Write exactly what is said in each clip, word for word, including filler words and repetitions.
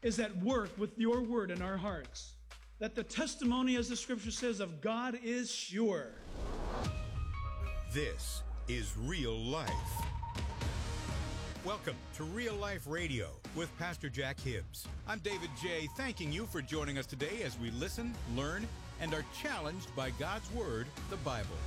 is at work with your word in our hearts. That the testimony, as the scripture says, of God is sure. This is Real Life. Welcome to Real Life Radio with Pastor Jack Hibbs. I'm David J., thanking you for joining us today as we listen, learn, and are challenged by God's Word, the Bible.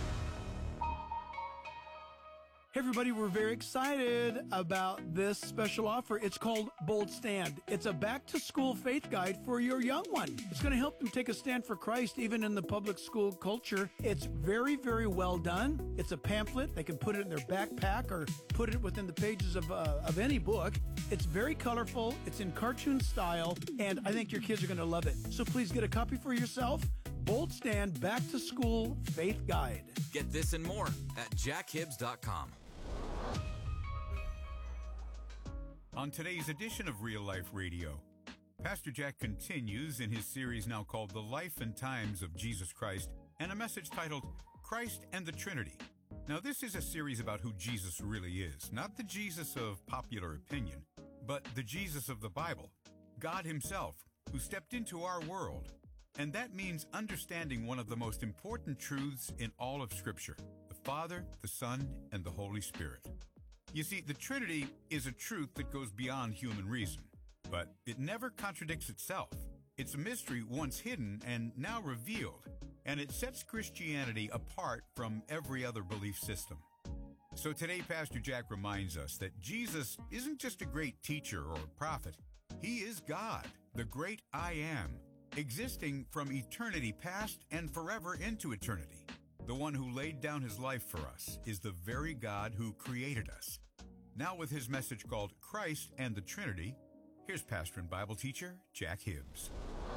Hey everybody, we're very excited about this special offer. It's called Bold Stand. It's a back-to-school faith guide for your young one. It's going to help them take a stand for Christ even in the public school culture. It's very, very well done. It's a pamphlet. They can put it in their backpack or put it within the pages of, uh, of any book. It's very colorful. It's in cartoon style, and I think your kids are going to love it. So please get a copy for yourself. Bold Stand Back-to-School Faith Guide. Get this and more at jack hibbs dot com. On today's edition of Real Life Radio, Pastor Jack continues in his series now called The Life and Times of Jesus Christ, and a message titled Christ and the Trinity. Now, this is a series about who Jesus really is, not the Jesus of popular opinion, but the Jesus of the Bible, God Himself, who stepped into our world. And that means understanding one of the most important truths in all of Scripture, the Father, the Son, and the Holy Spirit. You see, the Trinity is a truth that goes beyond human reason, but it never contradicts itself. It's a mystery once hidden and now revealed, and it sets Christianity apart from every other belief system. So today, Pastor Jack reminds us that Jesus isn't just a great teacher or a prophet. He is God, the great I Am, existing from eternity past and forever into eternity. The one who laid down His life for us is the very God who created us. Now with his message called Christ and the Trinity, here's pastor and Bible teacher Jack Hibbs.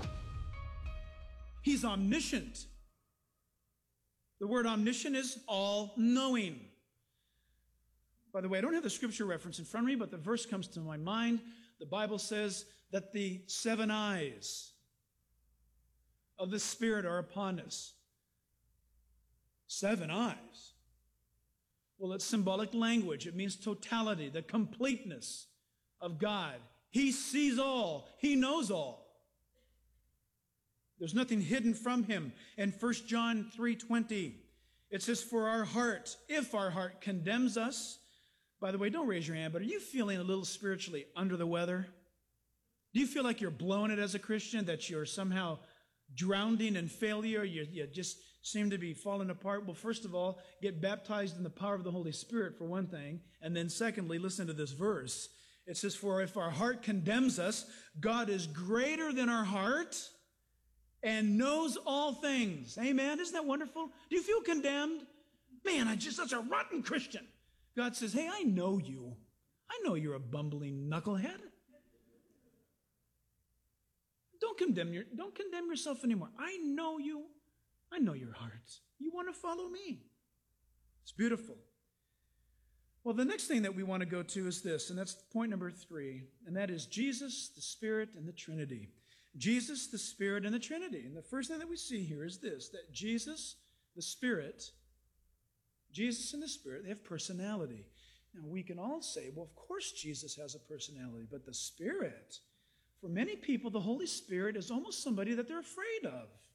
He's omniscient. The word omniscient is all-knowing. By the way, I don't have the scripture reference in front of me, but the verse comes to my mind. The Bible says that the seven eyes of the Spirit are upon us. Seven eyes. Well, it's symbolic language. It means totality, the completeness of God. He sees all. He knows all. There's nothing hidden from Him. In First John three twenty, it says, for our heart, if our heart condemns us. By the way, don't raise your hand, but are you feeling a little spiritually under the weather? Do you feel like you're blowing it as a Christian, that you're somehow drowning in failure, you, you just seem to be falling apart? Well, first of all, get baptized in the power of the Holy Spirit, for one thing. And then secondly, listen to this verse. It says, for if our heart condemns us, God is greater than our heart and knows all things. Amen? Isn't that wonderful? Do you feel condemned? Man, I just, such a rotten Christian. God says, hey, I know you. I know you're a bumbling knucklehead. Don't condemn your, don't condemn yourself anymore. I know you. I know your heart. You want to follow me. It's beautiful. Well, the next thing that we want to go to is this, and that's point number three, and that is Jesus, the Spirit, and the Trinity. Jesus, the Spirit, and the Trinity. And the first thing that we see here is this, that Jesus, the Spirit, Jesus and the Spirit, they have personality. Now, we can all say, well, of course Jesus has a personality, but the Spirit, for many people, the Holy Spirit is almost somebody that they're afraid of.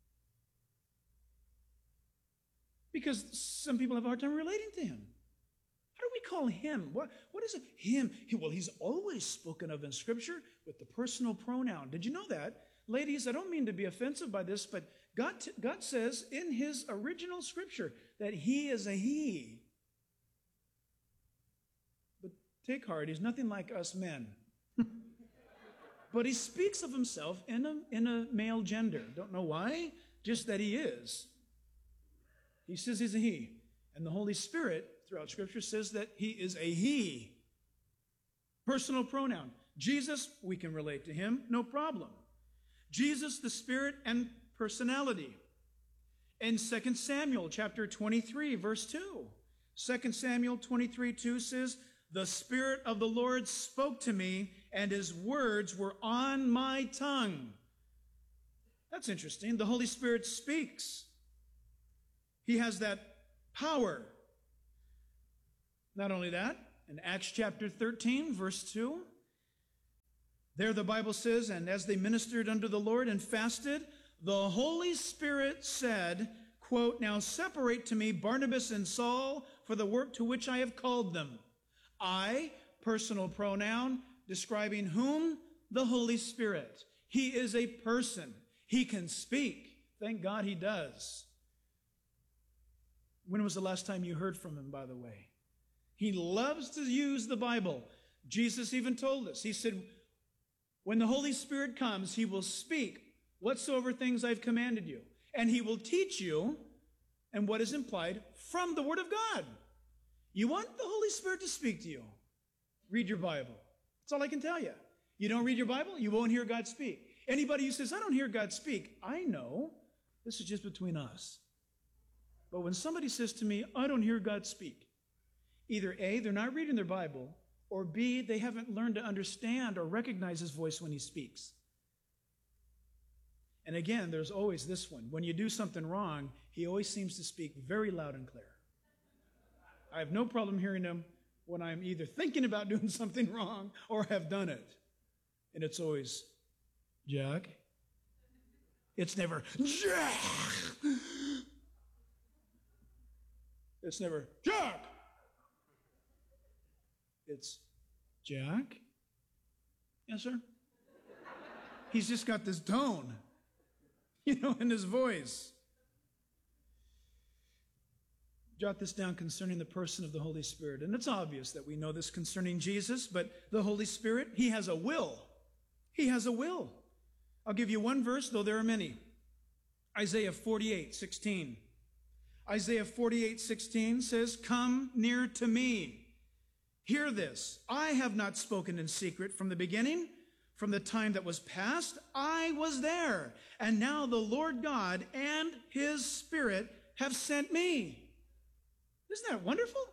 Because some people have a hard time relating to Him. How do we call Him? What, what is it? Him. He, well, He's always spoken of in Scripture with the personal pronoun. Did you know that? Ladies, I don't mean to be offensive by this, but God, God says in His original Scripture that He is a He. But take heart, He's nothing like us men. But He speaks of Himself in a, in a male gender. Don't know why, just that He is. He says He's a He. And the Holy Spirit, throughout Scripture, says that He is a He. Personal pronoun. Jesus, we can relate to Him, no problem. Jesus, the Spirit, and personality. In Second Samuel chapter twenty-three, verse two. Second Samuel twenty-three, two says, the Spirit of the Lord spoke to me, and His words were on my tongue. That's interesting. The Holy Spirit speaks. He has that power. Not only that, in Acts chapter thirteen, verse two, There the Bible says, and as they ministered unto the Lord and fasted, the Holy Spirit said, quote, now separate to me Barnabas and Saul for the work to which I have called them. I, personal pronoun, describing whom? The Holy Spirit. He is a person. He can speak. Thank God he does. When was the last time you heard from him, by the way? He loves to use the Bible. Jesus even told us. He said, when the Holy Spirit comes, he will speak whatsoever things I've commanded you. And he will teach you, and what is implied, from the Word of God. You want the Holy Spirit to speak to you? Read your Bible. That's all I can tell you. You don't read your Bible, you won't hear God speak. Anybody who says, I don't hear God speak, I know. This is just between us. But when somebody says to me, I don't hear God speak, either A, they're not reading their Bible, or B, they haven't learned to understand or recognize his voice when he speaks. And again, there's always this one. When you do something wrong, he always seems to speak very loud and clear. I have no problem hearing him when I'm either thinking about doing something wrong or have done it. And it's always, Jack. It's never, Jack. It's never, Jack. It's, Jack? Yes, sir? He's just got this tone, you know, in his voice. Jot this down concerning the person of the Holy Spirit. And it's obvious that we know this concerning Jesus, but the Holy Spirit, he has a will. He has a will. I'll give you one verse, though there are many. Isaiah forty-eight sixteen. Isaiah forty-eight sixteen says, come near to me. Hear this. I have not spoken in secret from the beginning. From the time that was past, I was there. And now the Lord God and his Spirit have sent me. Isn't that wonderful?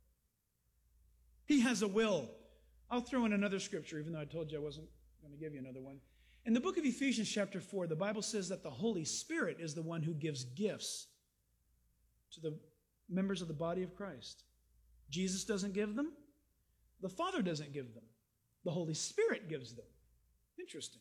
He has a will. I'll throw in another scripture, even though I told you I wasn't going to give you another one. In the book of Ephesians chapter four, the Bible says that the Holy Spirit is the one who gives gifts to the members of the body of Christ. Jesus doesn't give them. The Father doesn't give them. The Holy Spirit gives them. Interesting.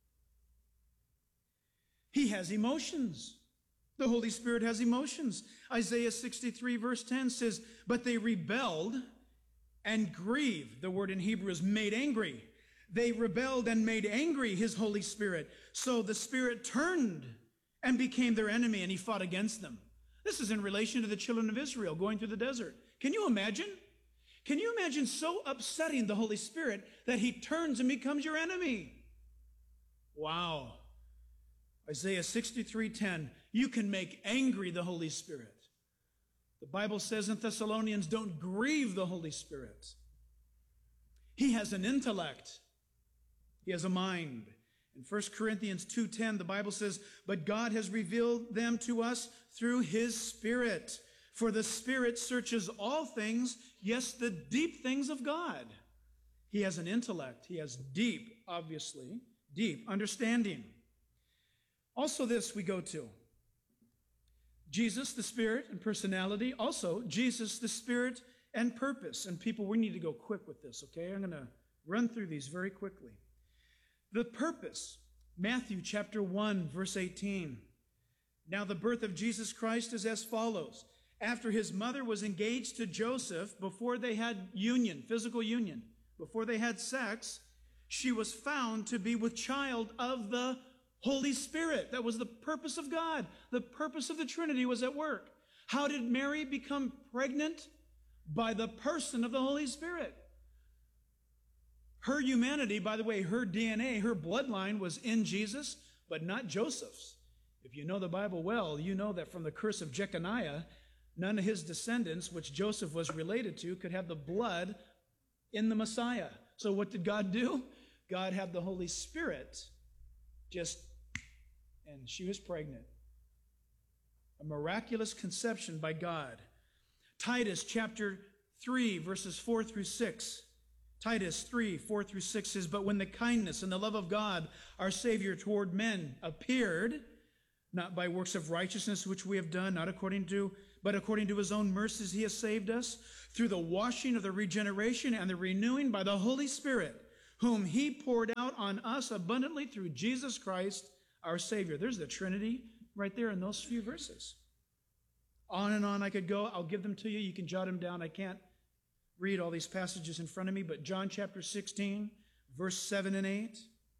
He has emotions. The Holy Spirit has emotions. Isaiah sixty-three verse ten says, but they rebelled and grieved. The word in Hebrew is made angry. They rebelled and made angry his Holy Spirit. So the Spirit turned and became their enemy, and he fought against them. This is in relation to the children of Israel going through the desert. Can you imagine? Can you imagine so upsetting the Holy Spirit that he turns and becomes your enemy? Wow. Isaiah sixty-three ten, you can make angry the Holy Spirit. The Bible says in Thessalonians, don't grieve the Holy Spirit. He has an intellect. He has a mind. In First Corinthians two ten, the Bible says, but God has revealed them to us through his Spirit. For the Spirit searches all things, yes, the deep things of God. He has an intellect. He has deep, obviously, deep understanding. Also this we go to. Jesus, the Spirit and personality. Also, Jesus, the Spirit and purpose. And people, we need to go quick with this, okay? I'm going to run through these very quickly. The purpose, Matthew chapter one, verse eighteen. Now the birth of Jesus Christ is as follows. After his mother was engaged to Joseph, before they had union, physical union, before they had sex, she was found to be with child of the Holy Spirit. That was the purpose of God. The purpose of the Trinity was at work. How did Mary become pregnant? By the person of the Holy Spirit. Her humanity, by the way, her D N A, her bloodline was in Jesus, but not Joseph's. If you know the Bible well, you know that from the curse of Jeconiah, none of his descendants, which Joseph was related to, could have the blood in the Messiah. So what did God do? God had the Holy Spirit just, and she was pregnant. A miraculous conception by God. Titus chapter three, verses four through six. Titus three, four through six says, but when the kindness and the love of God, our Savior toward men, appeared, not by works of righteousness which we have done, not according to, but according to his own mercies he has saved us, through the washing of the regeneration and the renewing by the Holy Spirit, whom he poured out on us abundantly through Jesus Christ, our Savior. There's the Trinity right there in those few verses. On and on I could go. I'll give them to you. You can jot them down. I can't read all these passages in front of me, but John chapter sixteen, verse seven and eight.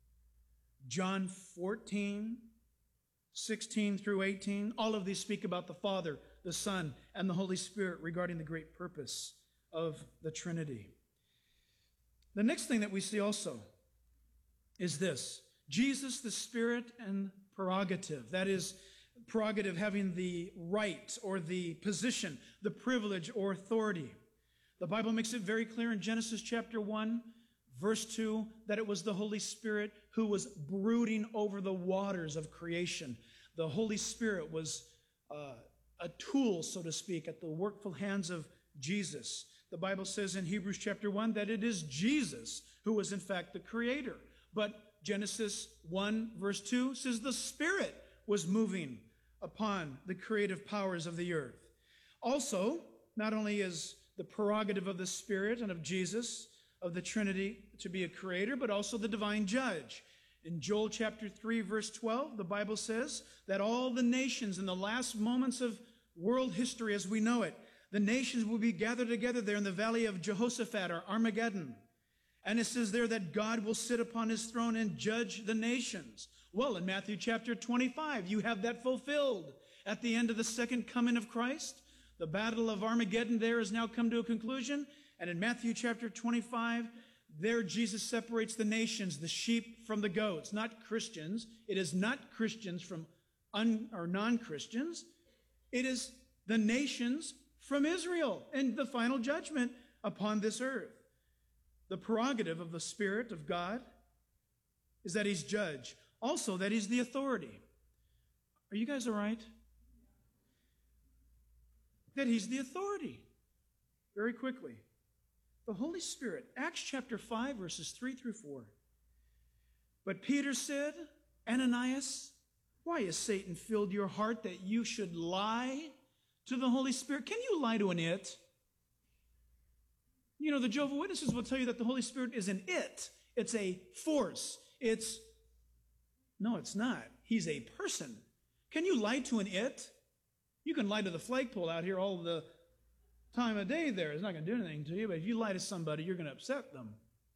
John fourteen, sixteen through eighteen. All of these speak about the Father, the Son, and the Holy Spirit regarding the great purpose of the Trinity. The next thing that we see also is this: Jesus, the Spirit, and prerogative. That is, prerogative having the right or the position, the privilege or authority. The Bible makes it very clear in Genesis chapter one, verse two, that it was the Holy Spirit who was brooding over the waters of creation. The Holy Spirit was uh, a tool, so to speak, at the workful hands of Jesus. The Bible says in Hebrews chapter one that it is Jesus who was in fact the creator. But Genesis one, verse two says the Spirit was moving upon the creative powers of the earth. Also, not only is the prerogative of the Spirit and of Jesus, of the Trinity, to be a creator, but also the divine judge. In Joel chapter three, verse twelve, the Bible says that all the nations in the last moments of world history as we know it, the nations will be gathered together there in the valley of Jehoshaphat, or Armageddon. And it says there that God will sit upon his throne and judge the nations. Well, in Matthew chapter twenty-five, you have that fulfilled. At the end of the second coming of Christ, the battle of Armageddon there has now come to a conclusion. And in Matthew chapter twenty-five, there Jesus separates the nations, the sheep from the goats. Not Christians. It is not Christians from un, or non-Christians. It is the nations from Israel and the final judgment upon this earth. The prerogative of the Spirit of God is that he's judge. Also, that he's the authority. Are you guys all right? That he's the authority. Very quickly. The Holy Spirit, Acts chapter five, verses three through four. But Peter said, Ananias, why has Satan filled your heart that you should lie to the Holy Spirit? Can you lie to an it? You know, the Jehovah's Witnesses will tell you that the Holy Spirit is an it. It's a force. It's, no, it's not. He's a person. Can you lie to an it? You can lie to the flagpole out here all the time of day there. It's not going to do anything to you, but if you lie to somebody, you're going to upset them.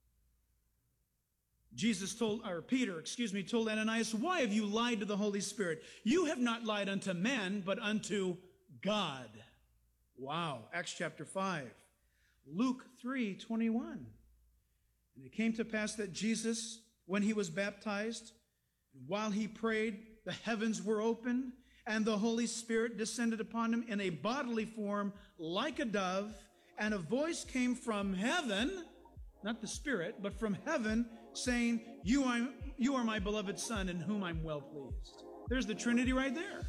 Jesus told, or Peter, excuse me, told Ananias, why have you lied to the Holy Spirit? You have not lied unto men, but unto God. Wow. Acts chapter five. Luke three twenty-one. And it came to pass that Jesus, when he was baptized, while he prayed, the heavens were opened, and the Holy Spirit descended upon him in a bodily form like a dove, and a voice came from heaven, not the Spirit, but from heaven, saying, you are, you are my beloved Son, in whom I'm well pleased. There's the Trinity right there.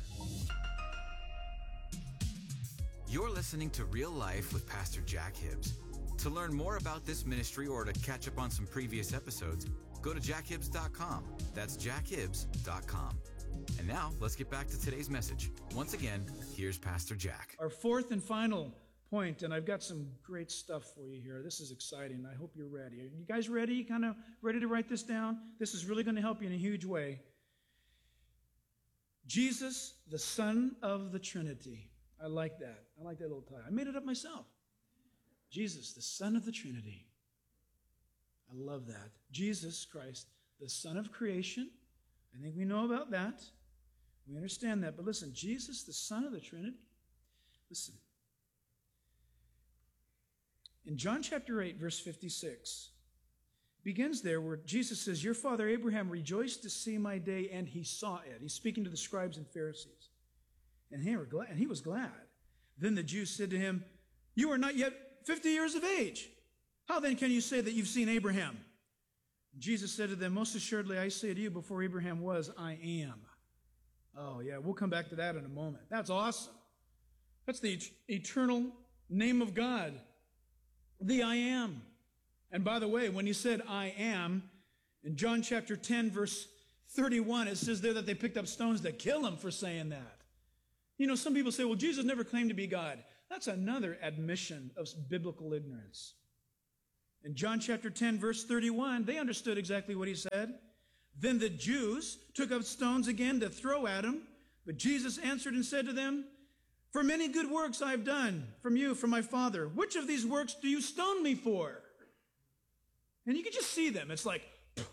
You're listening to Real Life with Pastor Jack Hibbs. To learn more about this ministry or to catch up on some previous episodes, go to jack hibbs dot com. That's jack hibbs dot com. And now, let's get back to today's message. Once again, here's Pastor Jack. Our fourth and final point, and I've got some great stuff for you here. This is exciting. I hope you're ready. Are you guys ready? Kind of ready to write this down? This is really going to help you in a huge way. Jesus, the Son of the Trinity. I like that. I like that little title. I made it up myself. Jesus, the Son of the Trinity. I love that. Jesus Christ, the Son of creation. I think we know about that. We understand that. But listen, Jesus, the Son of the Trinity. Listen. In John chapter eight, verse fifty-six, begins there where Jesus says, your father Abraham rejoiced to see my day, and he saw it. He's speaking to the scribes and Pharisees. And he, were glad, and he was glad. Then the Jews said to him, you are not yet fifty years of age. How then can you say that you've seen Abraham? Jesus said to them, most assuredly I say to you, before Abraham was, I am. Oh yeah, we'll come back to that in a moment. That's awesome. That's the et- eternal name of God. The I am. And by the way, when he said I am, in John chapter ten, verse thirty-one, it says there that they picked up stones to kill him for saying that. You know, some people say, well, Jesus never claimed to be God. That's another admission of biblical ignorance. In John chapter ten, verse thirty-one, they understood exactly what he said. Then the Jews took up stones again to throw at him. But Jesus answered and said to them, for many good works I have done from you, from my Father. Which of these works do you stone me for? And you can just see them. It's like,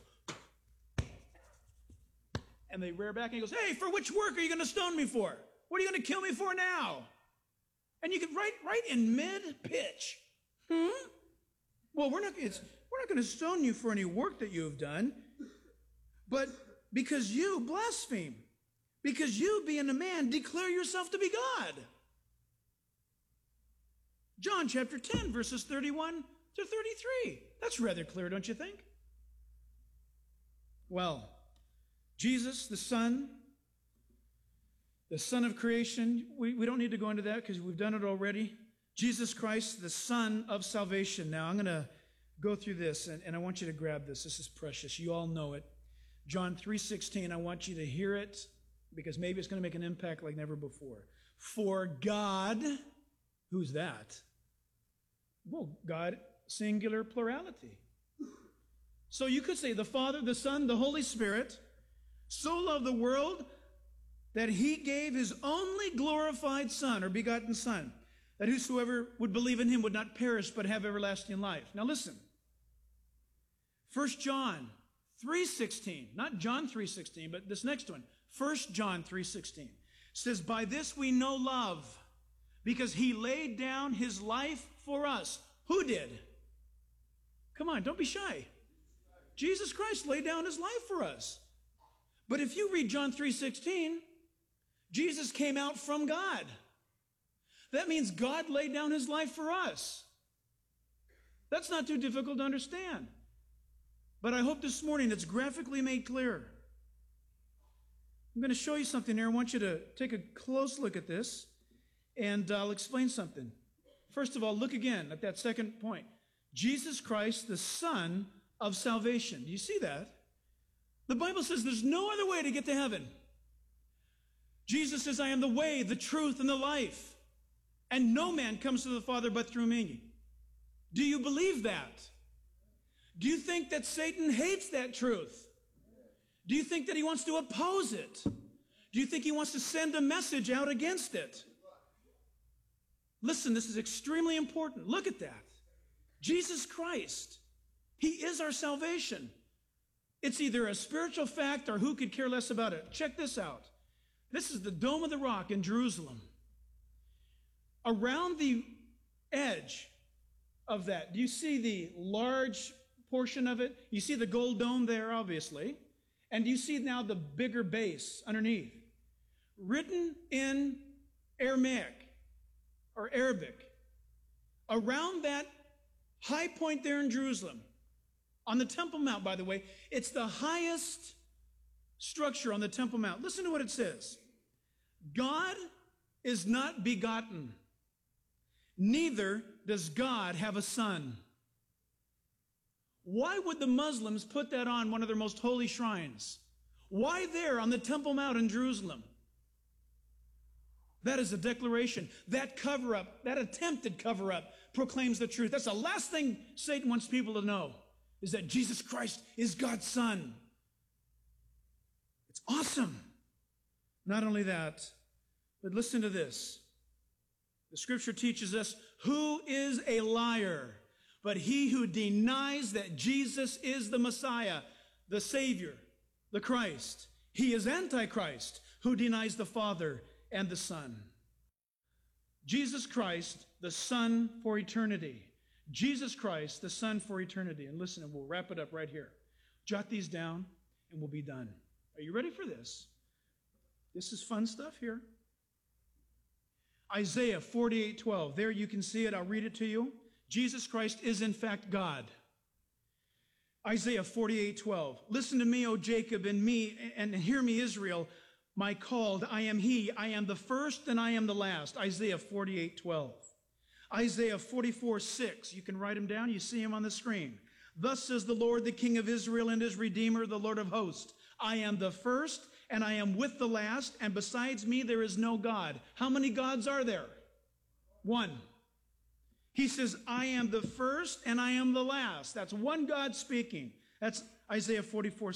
and they rear back and he goes, hey, for which work are you going to stone me for? What are you going to kill me for now? And you can right, right in mid-pitch. Hmm? Well, we're not, it's, we're not going to stone you for any work that you have done, but because you blaspheme, because you, being a man, declare yourself to be God. John chapter ten, verses thirty-one to thirty-three. That's rather clear, don't you think? Well, Jesus, the Son, the Son of creation, we, we don't need to go into that because we've done it already. Jesus Christ, the Son of salvation. Now, I'm going to go through this, and, and I want you to grab this. This is precious. You all know it. John three sixteen, I want you to hear it because maybe it's going to make an impact like never before. For God, who's that? Well, God, singular plurality. So you could say the Father, the Son, the Holy Spirit so loved the world that he gave his only glorified Son or begotten Son, that whosoever would believe in him would not perish but have everlasting life. Now listen, First John three sixteen, not John three sixteen, but this next one, First John three sixteen, says, by this we know love, because he laid down his life for us. Who did? Come on, don't be shy. Jesus Christ laid down his life for us. But if you read John three sixteen, Jesus came out from God. That means God laid down his life for us. That's not too difficult to understand. But I hope this morning it's graphically made clear. I'm going to show you something here. I want you to take a close look at this, and I'll explain something. First of all, look again at that second point. Jesus Christ, the Son of salvation. Do you see that? The Bible says there's no other way to get to heaven. Jesus says, I am the way, the truth, and the life. And no man comes to the Father but through me. Do you believe that? Do you think that Satan hates that truth? Do you think that he wants to oppose it? Do you think he wants to send a message out against it? Listen, this is extremely important. Look at that. Jesus Christ, he is our salvation. It's either a spiritual fact or who could care less about it. Check this out. This is the Dome of the Rock in Jerusalem. Around the edge of that, do you see the large portion of it? You see the gold dome there, obviously. And do you see now the bigger base underneath? Written in Aramaic or Arabic. Around that high point there in Jerusalem, on the Temple Mount, by the way, it's the highest structure on the Temple Mount. Listen to what it says. God is not begotten, neither does God have a son. Why would the Muslims put that on one of their most holy shrines? Why there on the Temple Mount in Jerusalem? That is a declaration. That cover-up, that attempted cover-up, proclaims the truth. That's the last thing Satan wants people to know, is that Jesus Christ is God's Son. It's awesome. Not only that, but listen to this. The Scripture teaches us, who is a liar but he who denies that Jesus is the Messiah, the Savior, the Christ. He is Antichrist, who denies the Father and the Son. Jesus Christ, the Son for eternity. Jesus Christ, the Son for eternity. And listen, and we'll wrap it up right here. Jot these down, and we'll be done. Are you ready for this? This is fun stuff here. Isaiah forty-eight twelve. There you can see it. I'll read it to you. Jesus Christ is in fact God. Isaiah forty-eight twelve. Listen to me, O Jacob, and me, and hear me, Israel, my called. I am he. I am the first and I am the last. Isaiah forty-eight twelve. Isaiah forty-four six. You can write them down. You see them on the screen. Thus says the Lord, the King of Israel and his Redeemer, the Lord of hosts. I am the first and I am with the last, and besides me there is no God. How many gods are there? One. He says, I am the first and I am the last. That's one God speaking. That's Isaiah forty-four